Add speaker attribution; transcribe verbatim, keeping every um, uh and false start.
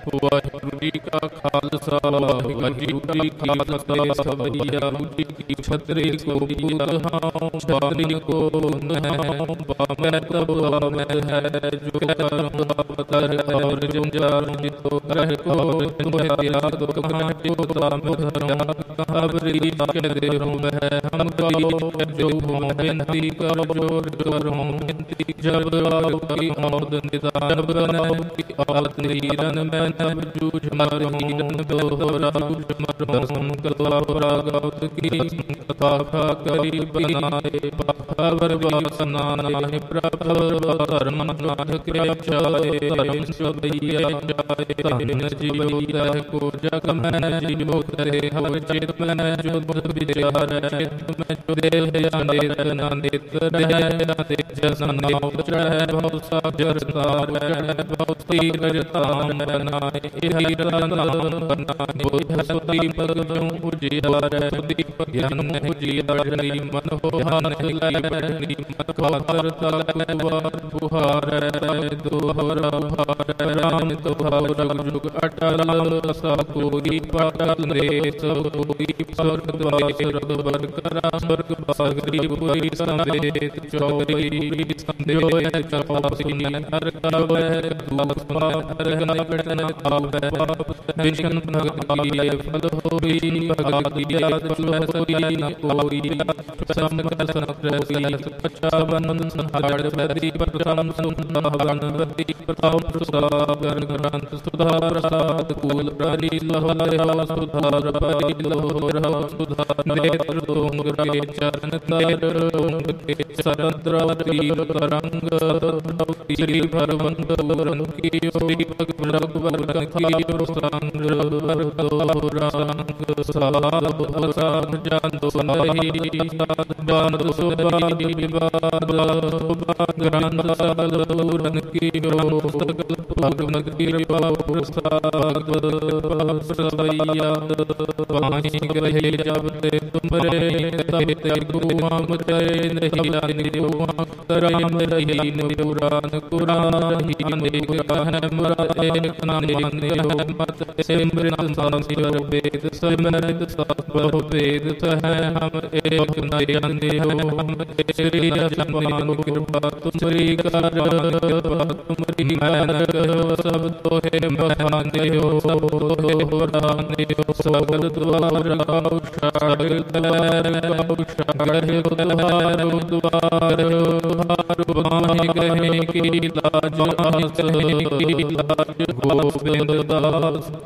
Speaker 1: ਵਾਹਿਗੁਰੂ ਜੀ ਕਾ ਖਾਲਸਾ ਵਾਹਿਗੁਰੂ ਜੀ ਕੀ ਫਤਿਹ। ਸਭਈਆ ਜੀ ਕੀ ਛਤਰੀ ਕੋ ਬੁਧਹਾਉ ਛਤਰੀ ਕੋ ਨਹਿ ਬਾਮੈ ਤਬ ਬਾਮੈ ਹੈ ਜੋ ਕਰਮ ਅਵਤਰ ਔਰ ਜੋ ਜਨ ਜਿਤੋ ਕਰਹਿ ਕੋ ਤੁਮਹਿ ਤਿਆਗ ਕਹਾਂ ਜੋ ਤਾਮ ਧਰਮ ਕਹਾਵਰੀ ਕਹਿੰਦੇ ਰੋਵਹਿ ਹਮ ਕਲਿਓ ਜੋ ਹੋ ਬੇਨਤੀ ਕਰ ਜੋਰ ਜੋਰ ਹੋ ਬੇਨਤੀ ਜਬ ਆਉ ਕੀ ਔਦ ਨਿਦਾਨ ਬਨਾਉ ਕੀ ਆਤ ਨੀਰਨ ਮੈਂ ਨਬ ਜੂਝ ਮਰ ਹੀਰਨ ਦੋਹਰਾ ਜੂਝ ਮਰ ਸੰਕਲਪਾ ਪ੍ਰਾਗਤ ਕੀ ਸੰਕਲਪਾ ਕਰੀ ਬਨਾਏ ਪਾਵਰ ਵਾਸਨਾ ਨਾਹਿ ਪ੍ਰਭਵ ਧਰਮ ਨਾਥ ਕਿਰਿਆ ਚਾਏ ਧਰਮ ਸਭਈਆ ਜਾਏ ਧਨ ਜੀਵਿਆ ਕੋ ਜਗ ਮੈਂ ਜੀਵੋ ਤਰੇ ਹਵ ਚਿਤ ਮੈਂ ਜੋ ਬੁਧ ਵਿਚਾਰੈ ਚਿਤ ਮੈਂ ਜੋ ਦੇਹ ਅਨੇਤ ਅਨੇਤ ਰਹਿ ਤੇ ਜਸਨ ਨਾਉ ਚੜ੍ਹੈ ਭਉ ਸਾਗਰ ਤਾਰੈ ਭਉ ਤੀਰ ਤਾਮ ਨਾਏ ਇਹ ਰਤਨ ਨਾਏ ਬੁੱਧ ਸਤੀ ਭਗਤੁ ਉਜਿਆਰੈ ਦੀਪ ਗਿਆਨ ਉਜਿਆਰੈ ਮਨ ਹੋਹਾਨ ਹਿਲਾਇ ਬੈਰੀ ਮਨ ਖਾਤਰ ਤਲ ਕੁਵਾਰ ਬੁਹਾਰੈ ਦੋਹਰਾ ਭਾਰੈ ਰਾਮ ਦੁਹਾਉ ਰਗ ਜੁਗ ਅਟਲ ਸਾ ਕੋਈ ਪਟਲ ਨੇ ਸੋ ਕੋਈ ਸਵਰਗ ਦਵਾਈ ਸਰਗ ਵਰ ਕਰਾ ਸਵਰਗ ਬਾਗਰੀ ਪੁਰੀ ਸੰਵੇਤ ਚੌਰੀ ਸੰਦਿਓਇ ਚਪਾਸੀਨੀ ਹਰ ਕਵੈ ਦੂਤ ਹਰ ਨਗੜਨ ਕਾਵੈ ਵਿਸ਼ਨ ਭਗਤੀ ਫਲ ਹੋਈ ਭਗਤੀ ਯਾਦ ਚੁਹੈ ਸੋਈ ਨ ਕੋਈ ਸਮਕਲ ਸੰਕ੍ਰਸੀ ਪਛਾ ਬਨਨ ਸੰਹਾੜ ਬੈਦੀ ਪ੍ਰਥਮ ਸੁਨਤਾ ਵਨ ਵਤੀ ਪ੍ਰਥਮ ਪ੍ਰਸਾਦਨ ਗ੍ਰੰਥ ਸੁਧਾ ਪ੍ਰਸਾਦ ਕੂਲ ਪ੍ਰਾਰੀ ਲਹਰਿਆ ਸੁਧਾਰ ਪਰੀ ਲੋਹਰਾ ਸੁਧਾ ਨੇਤਰ ਤੁੰਗ ਰੇ ਚਰਨ ਤਰ ਕੇ ਸਰਦ੍ਰਵਤੀ ਤਰੰਗ ਸ੍ਰੀ ਭਰਵੰਤ ਵਰਨ ਕੀ ਸੋਈ ਭਗ ਭਗਵਨ ਕੀ ਪ੍ਰਸੰਗ ਦੋਹਰਾ ਸੰਗ ਸਾਧ ਸਾਧ ਜਨ ਸੁਨਹਿ ਸਾਧ ਜਨ ਸੁਭਾਈ ਵਿਵਾਦ ਸੁਭਾਗ ਗ੍ਰੰਥ ਸਗਲ ਪੂਰਨ ਕੀ ਹੋ ਸਗਲ ਭਗਵਨ ਕਿਰਪਾ ਪ੍ਰਸਾਦ ਸਭਈਆ ਪਾਣੀ ਗ੍ਰਹਿ ਜਬ ਤੇ ਤੁਮਰੇ ਤਬ ਤੇ ਗੁਆਮ ਚੈ ਨਹੀਂ ਲਾਇ ਦਿਉ ਤਰਾਮ ਰਹੀ ਨਿਪੁਰਾਨ ਕੁਰਾਨ ਰਹੀ ਨੇਕ ਕਹਿ ਮਰਾ ਏਕ ਨਾ ਮਾਨੇ ਹੋ ਮਤ ਸਿਮਰਨ ਸੰਸਿਰ ਵੇਦ ਸਿਮਰਤ ਸਤ ਬਹੁ ਵੇਦ ਸਹਿ ਹਮ ਏਕ ਨਾ ਜਾਣੇ ਹੋ ਹਮ ਸ੍ਰੀ ਜਪਾਨ ਕਿਰਪਾ ਤੁਮਰੀ ਕਰ ਤੁਮਰੀ ਮੈਂ ਕਰੋ ਸਭ ਤੋਹਿ ਮਹਾਨੇ ਹੋ ਸਭ ਤੋਹਿ ਵਰਾਨੇ ਹੋ ਸਗਲ ਦੁਆਰ ਆਉ ਸ਼ਾਗਲ ਤਲੈ ਆਉ ਸ਼ਾਗਲ ਤਲੈ ਦੁਆਰ ਹਰ ਬਾਣੀ ਗਹਿ ਕੀ ਲਾਜ ਆਸ ਕੀ ਲਾਜ ਗੋਬਿੰਦ ਦਾਸ।